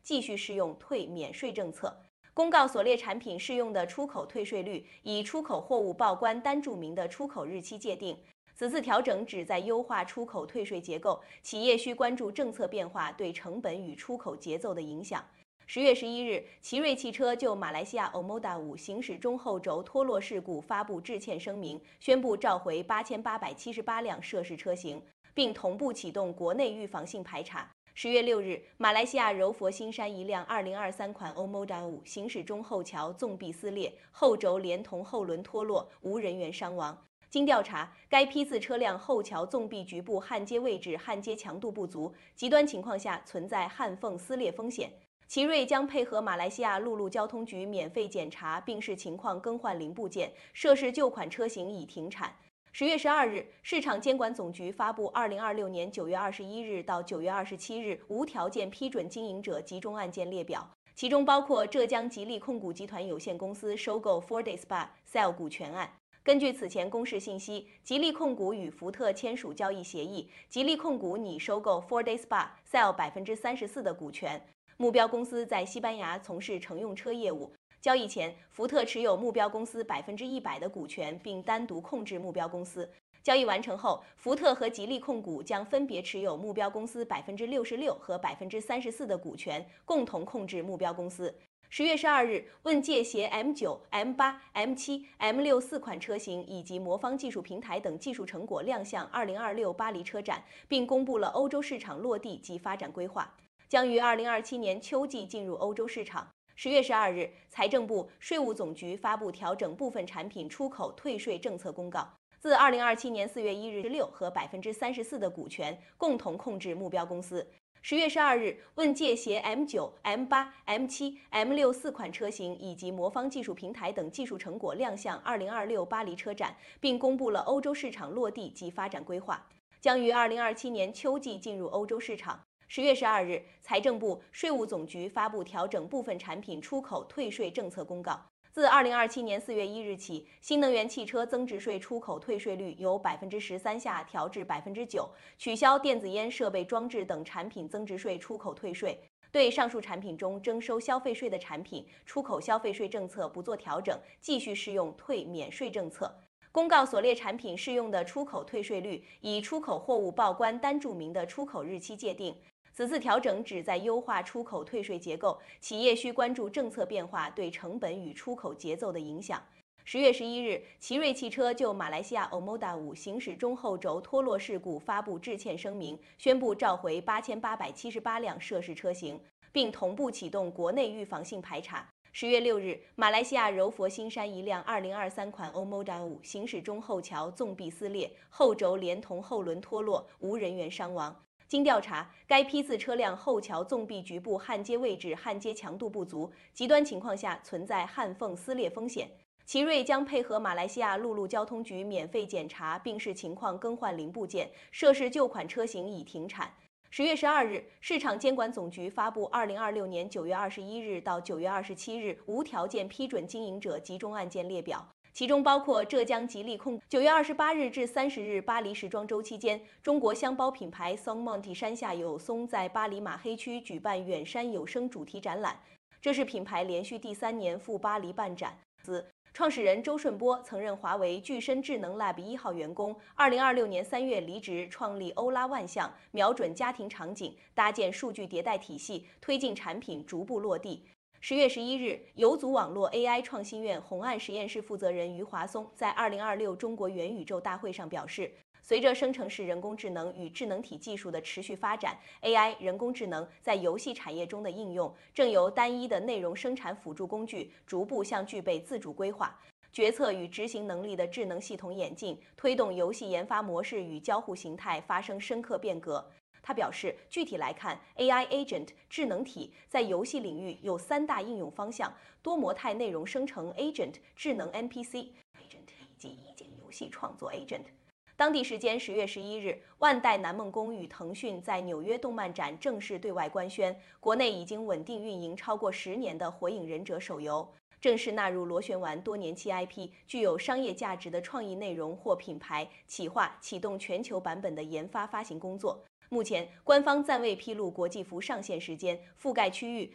继续适用退免税政策。公告所列产品适用的出口退税率以出口货物报关单注明的出口日期界定。此次调整旨在优化出口退税结构，企业需关注政策变化对成本与出口节奏的影响。10月11日，奇瑞汽车就马来西亚 Omoda 5行驶中后轴脱落事故发布致歉声明，宣布召回8878辆涉事车型，并同步启动国内预防性排查。10月6日，马来西亚柔佛新山一辆2023款 Omoda 5行驶中后桥纵壁撕裂，后轴连同后轮脱落，无人员伤亡。经调查，该批次车辆后桥纵壁局部焊接位置焊接强度不足，极端情况下存在焊缝撕裂风险。奇瑞将配合马来西亚陆路交通局免费检查，并视情况更换零部件，涉事旧款车型已停产。10月12日，市场监管总局发布2026年9月21日到9月27日无条件批准经营者集中案件列表，其中包括浙江吉利控股集团有限公司收购 4day Spa、Cell 股权案。根据此前公示信息，吉利控股与福特签署交易协议，吉利控股拟收购 4day Spa、Cell 34%的股权。目标公司在西班牙从事乘用车业务。交易前，福特持有目标公司100%的股权，并单独控制目标公司。交易完成后，福特和吉利控股将分别持有目标公司66%和34%的股权，共同控制目标公司。10月12日，问界携 M9、M8、M7、M6 4款车型以及魔方技术平台等技术成果亮相2026巴黎车展，并公布了欧洲市场落地及发展规划，将于2027年秋季进入欧洲市场。10月12日，财政部、税务总局发布调整部分产品出口退税政策公告，自2027年4月1日6和34%的股权共同控制目标公司。10月12日，问界携 M9、M8、M7、M6 4款车型以及魔方技术平台等技术成果亮相2026巴黎车展，并公布了欧洲市场落地及发展规划，将于2027年秋季进入欧洲市场。10月12日，财政部、税务总局发布调整部分产品出口退税政策公告，自2027年4月1日起，新能源汽车增值税出口退税率由13%下调至9%，取消电子烟设备装置等产品增值税出口退税。对上述产品中征收消费税的产品，出口消费税政策不做调整，继续适用退免税政策。公告所列产品适用的出口退税率以出口货物报关单注明的出口日期界定。此次调整旨在优化出口退税结构，企业需关注政策变化对成本与出口节奏的影响。10月11日，奇瑞汽车就马来西亚 Omoda 5行驶中后轴脱落事故发布致歉声明，宣布召回8878辆涉事车型，并同步启动国内预防性排查。10月6日，马来西亚柔佛新山一辆2023款 Omoda 5行驶中后桥纵壁撕裂，后轴连同后轮脱落，无人员伤亡。经调查，该批次车辆后桥纵壁局部焊接位置焊接强度不足，极端情况下存在焊缝撕裂风险。奇瑞将配合马来西亚陆路交通局免费检查，并视情况更换零部件，涉事旧款车型已停产。10月12日，市场监管总局发布2026年9月21日到9月27日无条件批准经营者集中案件列表，其中包括浙江吉利控9月28日至30日巴黎时装周期间，中国箱包品牌 Songmonty 山下有松在巴黎马黑区举办远山有声主题展览，这是品牌连续第3年赴巴黎办展。创始人周顺波曾任华为具身智能 Lab 1号员工，2026年3月离职，创立欧拉万象，瞄准家庭场景，搭建数据迭代体系，推进产品逐步落地。10月11日，游族网络 AI 创新院红岸实验室负责人余华松在2026中国元宇宙大会上表示，随着生成式人工智能与智能体技术的持续发展 ，AI 人工智能在游戏产业中的应用正由单一的内容生产辅助工具逐步向具备自主规划、决策与执行能力的智能系统演进，推动游戏研发模式与交互形态发生深刻变革。他表示，具体来看 ，AI Agent 智能体在游戏领域有3大应用方向：多模态内容生成 Agent、智能 NPC Agent 以及一键游戏创作 Agent。当地时间10月11日，万代南梦宫与腾讯在纽约动漫展正式对外官宣，国内已经稳定运营超过10年的《火影忍者》手游正式纳入螺旋丸多年期 IP， 具有商业价值的创意内容或品牌企划启动全球版本的研发发行工作。目前，官方暂未披露国际服上线时间、覆盖区域、